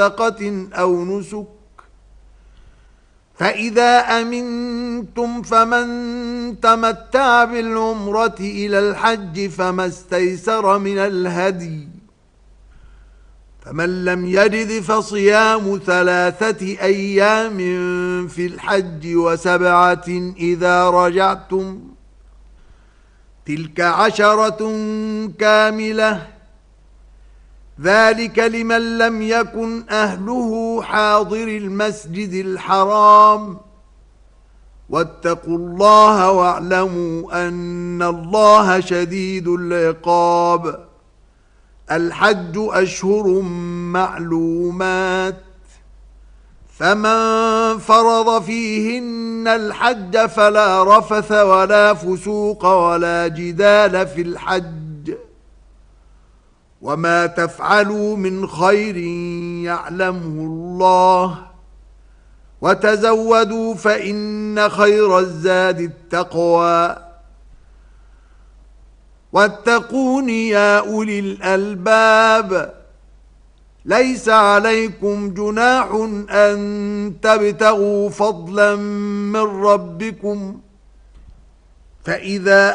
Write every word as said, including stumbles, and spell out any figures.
صدقة أو نسك فإذا أمنتم فمن تمتع بالعمرة إلى الحج فما استيسر من الهدي فمن لم يجد فصيام ثلاثة أيام في الحج وسبعة إذا رجعتم تلك عشرة كاملة ذلك لمن لم يكن أهله حاضر المسجد الحرام واتقوا الله واعلموا أن الله شديد العقاب الحج أشهر معلومات فمن فرض فيهن الحج فلا رفث ولا فسوق ولا جدال في الحج وما تفعلوا من خير يعلمه الله وتزودوا فإن خير الزاد التقوى واتقون يا أولي الألباب ليس عليكم جناح أن تبتغوا فضلا من ربكم فإذا